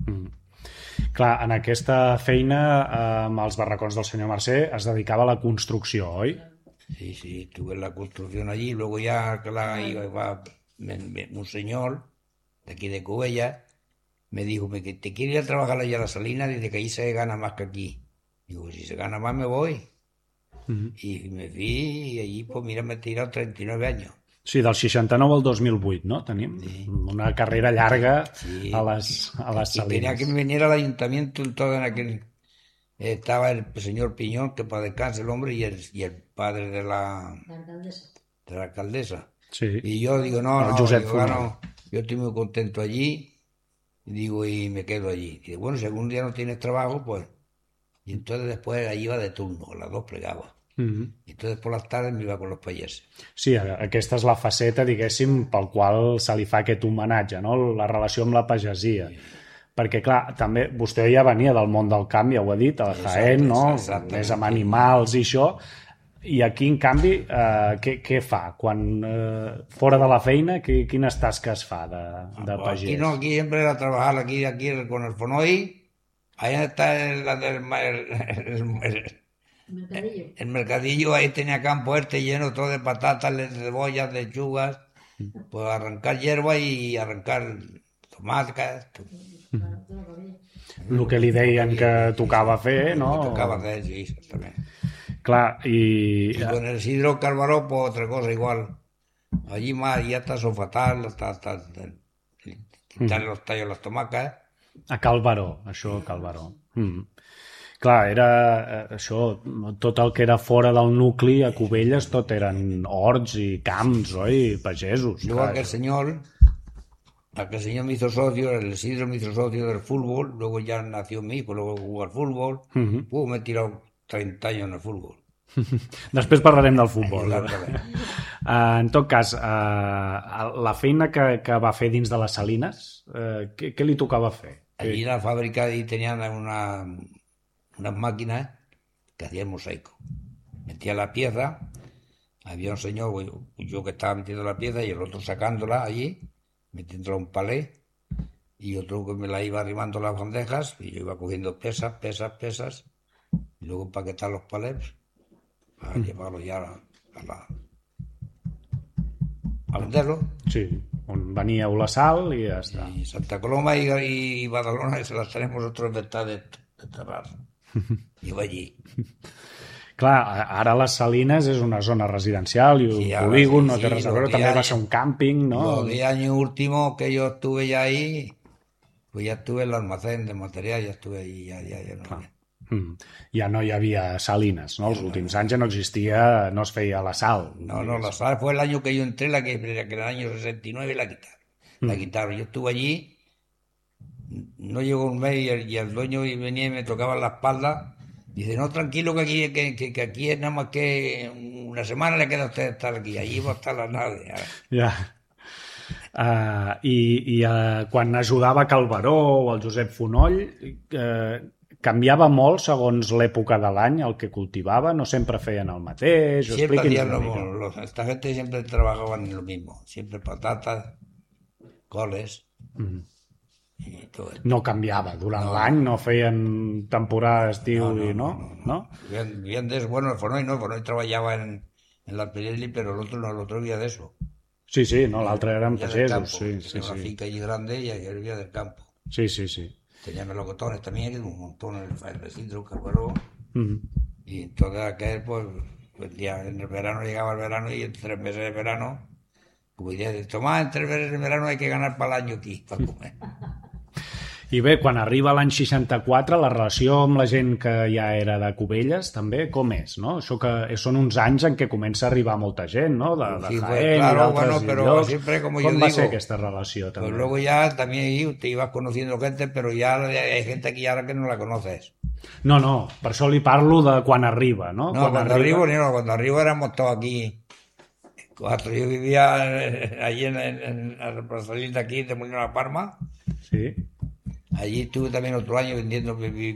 Clar, en aquesta feina, amb els barracons del senyor Mercè, es dedicava a la construcció, oi? Sí, sí, estuve en la construcción allí, luego ya que un señor de aquí de Cubella me dijo que te quiere ir a trabajar allá a la Salina, dice que ahí se gana más que aquí. Digo, si se gana más me voy. Y me fui y allí, pues mira, me he tirado 39 años. Sí, del 69 al 2008, no? Tenim Sí, una carrera llarga a sí. les Y quería que Salines. me viniera al ayuntamiento y todo en aquel... Estaba el señor Piñón, que para descanse el hombre, y el padre de la alcaldesa. Sí, Y yo digo, no, el no, Josep digo, Fonoll. no, yo estoy muy contento allí, y digo, y me quedo allí. Y digo, bueno, si algún día no tienes trabajo, pues... Y entonces después allí iba de turno, a las dos plegaba. Y entonces por las tardes me iba con los payeses. Sí, aquesta és la faceta, diguéssim, pel qual se li fa aquest homenatge, no? La relació amb la pagesia. Perquè, clar, també vostè ja venia del món del camp, ja ho ha dit, a Jaén, no? Més amb animals i això. I aquí, en canvi, què fa? Quan fora de la feina, quines tasques fa de Aquí pagès? no, aquí siempre era trabajar aquí con el Fonoy. Ahí está el mercadillo, ahí tenía campo lleno todo de patatas, de cebollas, de lechugas, pues arrancar hierba y arrancar tomates. El que li deien que tocava fer, no? Lo que tocaba hacer, sí, exactamente. Clar, i Y con el Isidro Calvaró, pues otra cosa igual. Allí más, ya está eso fatal, quitarle los tallos a las tomacas. a Cal Baró, això a Cal Baró. Clar, era això, tot el que era fora del nucli, a Cubelles, tot eren horts i camps, oi? Pagesos. Luego Clar, aquel señor me hizo socio, el Isidro me hizo socio del fútbol, luego ya nació mi hijo, luego jugó al fútbol. Me he tirado 30 años en el fútbol. Després parlarem del futbol. Exactament. En tot cas, la feina que va fer dins de les Salines, què li tocava fer? Allí en la fábrica ahí tenían unas máquinas que hacían mosaico. Metía la pieza, había un señor, yo que estaba metiendo la pieza y el otro sacándola allí, metiéndola en un palé, y otro que me la iba arrimando las bandejas, y yo iba cogiendo pesas, y luego empaquetar los palés para llevarlos ya a venderlo. Sí, on veníeu la sal i ja està. Y Santa Coloma y Badalona se las tenemos nosotros en venta de terrar. Iba allí. Clar, ara les Salines és una zona residencial i un polígon, no té res a veure, també va ser un càmping, no? Los 10 años últimos que yo estuve ya ahí, pues ya estuve en el almacén de material, ya estuve ahí, ya no. Ja no hi havia Salines, no? Els últims anys ja no existia, no es feia la sal. No, la sal fue el año que yo entré, que era el año 69 la quitaron. La quitaron. Yo estuve allí, no llegó un mes y el dueño venía y me tocaba la espalda. Dice, no, tranquilo que aquí es nada más que una semana le queda a usted estar aquí. Allí va a estar la nave. Ja. Quan ajudava Cal Baró o el Josep Fonoll, canviava molt segons l'època de l'any el que cultivava, no sempre feien el mateix. Siempre hacían lo mismo. Esta gente siempre trabajaban en lo mismo. Siempre patatas, coles. I tot. No canviava. Durant l'any no feien temporada d'estiu i no? Bien de eso. Bueno, el Fonoy trabajaba en la Pirelli, pero el otro no, el otro vivía de eso. Sí, no, l'altre eren pagesos. Sí. Una finca allí grande y él vivía del campo. Sí. Tenía melocotones también, un montón el Isidro Calvaró. Y todo aquel, pues en el verano llegaba el verano y en 3 meses de verano, como decía, Tomás, en 3 meses de verano hay que ganar para el año aquí, para comer. I bé, quan arriba l'any 64, la relació amb la gent que ja era de Cubelles també com és, no? Això que són uns anys en què comença a arribar molta gent, no? De Sí, Jaén claro, i d'altres bueno, pero llocs. siempre, como Com yo va digo, ser aquesta relació també? pues luego ya también te ibas conociendo gente, pero ya hay gente aquí ahora que no la conoces. No, per això li parlo de quan arriba, no? No, cuando arriba éramos todos aquí 4. Yo vivía allí en la plazolita de aquí, de Molino de la Parma. Sí. Allí estuve también otro año viviendo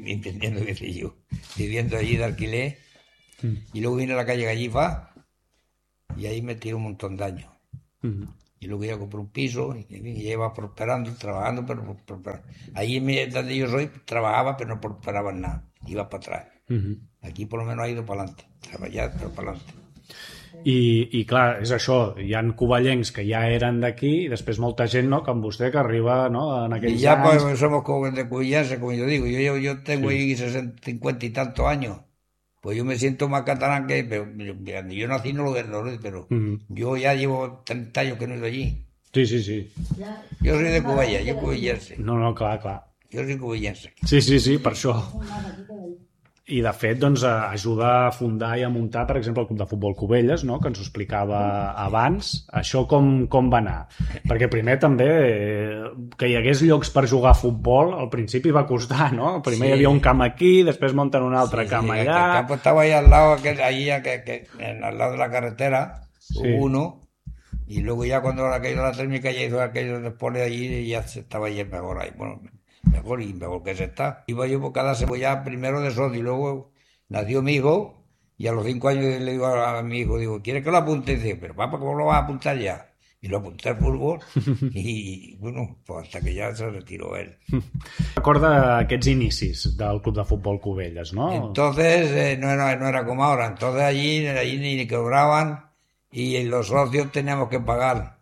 allí de alquiler. Y luego vine a la calle Gallifa y ahí me tiré un montón de años. y luego ya compré un piso y ya iba prosperando, trabajando, pero prosperando. Ahí donde yo soy trabajaba, pero no prosperaba en nada, iba para atrás. Aquí por lo menos ha ido para adelante, treballat però para adelante. I clar, és això, hi han covellencs que ja eren d'aquí i després molta gent, no?, com vostè, que arriba, no?, en aquells y ya anys... pues somos como de cubillarse, como yo digo, yo tengo ahí 50 y tantos años, pues yo me siento más catalán que... Pero, yo nací no lo pero yo ya llevo 30 años que no he ido allí. Sí. Yo soy de Cubella, yo cubillense. No, clar. Jo soy cubillense. Sí, per això. I, de fet, doncs, ajuda a fundar i a muntar, per exemple, el Club de Futbol Cubelles, no?, que ens ho explicava abans. Això com va anar? Perquè primer també que hi hagués llocs per jugar a futbol, al principi va costar, no? Primer hi havia un camp aquí, després munten un altre camp allà... El campo estaba ahí al lado, al lado de la carretera, uno, y luego ya cuando ha caído la térmica ya hizo aquello después de allí y ya se estaba ahí mejor ahí. Bueno, mejor que se está. Iba yo por cada cebolla primero de socio y luego nació mi hijo y a los 5 años le digo a mi hijo, digo, ¿quieres que lo apunte? Y dice, pero papá, ¿cómo lo vas a apuntar ya? Y lo apunté al fútbol y bueno, pues hasta que ya se retiró él. Recorda aquests inicis del Club de Futbol Cubelles, ¿no? Entonces no era como ahora, entonces allí ni cobraban y los socios teníamos que pagar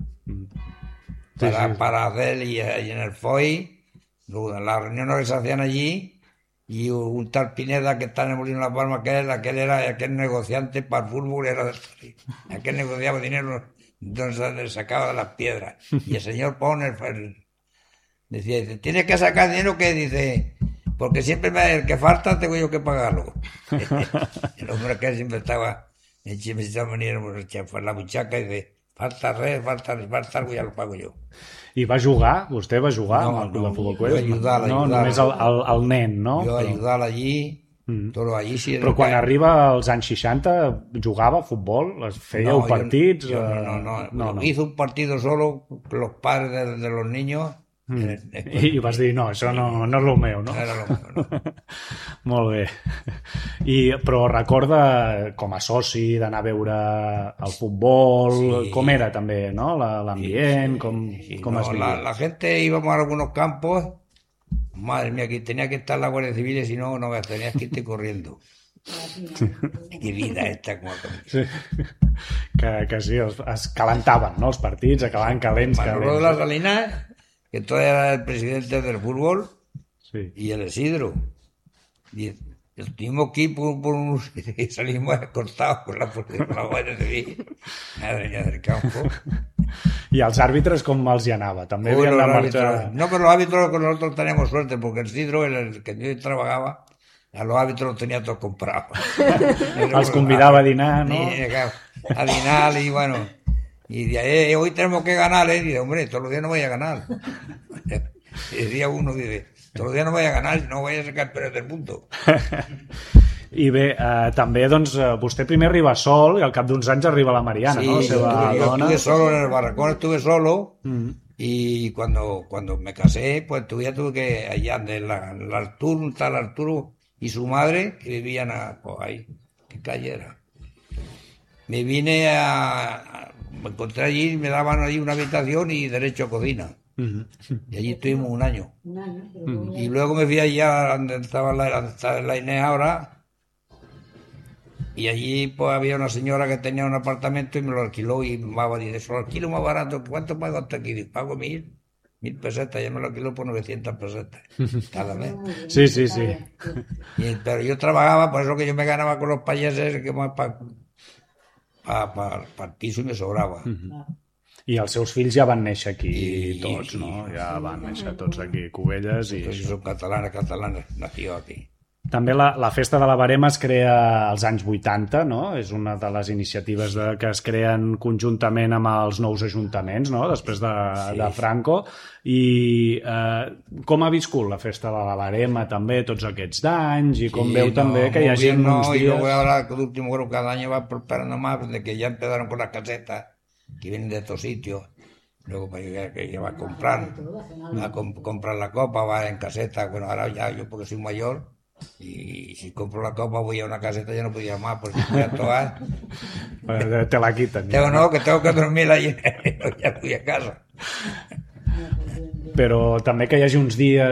para hacer y en el FOI. Las reuniones que se hacían allí y un tal Pineda que está en el Molino de la Palma, aquel negociante para el fútbol, aquel negociaba dinero donde le sacaba de las piedras. Y el señor Pone decía, tienes que sacar dinero que dice, porque siempre el que falta tengo yo que pagarlo. El hombre que siempre estaba en venir por la muchaca y dice, falta algo, ya lo pago yo. I va jugar? Vostè va jugar amb el Club de Futbol Cubelles? Jo ajudar-la. No, només el nen, no? Jo ajudar-la allí, tot allí... Sí, però quan arriba als anys 60, jugava a futbol? Fèieu partits? No. Hizo un partido solo, los padres de los niños... I vas dir, no, això no és el meu, no? No era el meu, no. Molt bé. Però recorda, com a soci, d'anar a veure el futbol, com era també, no? L'ambient, com es vivia. La gente íbamos a algunos campos, madre mía, que tenía que estar la Guardia Civil y si no, tenías que irte corriendo. Qué vida esta, com a sí. Que sí, es calentaven, no? Els partits acabaven calents. Manolo de la Salinas, que todavía era el presidente del fútbol, y el Isidro. Y estuvimos aquí y salimos cortados con la Guardia Civil. Madre mía del campo. ¿Y els àrbitres com els hi anava? També havien de marxar... No, pero los árbitros nosotros teníamos suerte, porque el Isidro, el que yo trabajaba, a los árbitros los tenía todos comprados. Els convidava a dinar, ¿no? A dinar y bueno... Y de hoy tenemos que ganar, y dice, hombre, todos los días no voy a ganar. Y decía uno, dice, todos los días no voy a ganar, no voy a ser campeón del mundo. I bé, també, doncs, vostè primer arriba sol i al cap d'uns anys arriba la Mariana, ¿no? Sí, yo estuve solo en el barracón, estuve solo, y cuando me casé, pues tuve que, allá el Arturo, un tal Arturo y su madre, que vivían ahí, ¿qué calle era? Me vine me encontré allí, me daban ahí una habitación y derecho a cocina. Y allí estuvimos un año. Y luego me fui allá donde estaba la Inés ahora. Y allí pues había una señora que tenía un apartamento y me lo alquiló y me va a decir, eso lo alquilo más barato. ¿Cuánto pago hasta aquí? Digo, pago 1.000 pesetas, ya me lo alquiló por 900 pesetas cada mes. Sí. Pero yo trabajaba, por eso que yo me ganaba con los payeses que más para el piso i me sobrava. I els seus fills ja van néixer aquí tots, no? Ja van néixer tots aquí, Cubelles i... Tots són catalanes, nació aquí. També la Festa de la Verema es crea als anys 80, no? És una de les iniciatives que es creen conjuntament amb els nous ajuntaments, no? Després de Franco. I com ha viscut la Festa de la Verema també tots aquests anys? I com veu també que hi hagi uns dies... Y luego ahora, el último, bueno, cada año va prosperando más, de que ya empezaron con las casetas, que vienen de estos sitios. Luego que ya va a comprar la copa, va en caseta. Bueno, ahora ya yo porque soy mayor, Y si compro la copa voy a una caseta, ya no podía más, pues voy a tomar. Te la quitan. No, que tengo que dormir allí. Ya fui a casa. Però també que hi hagi uns dies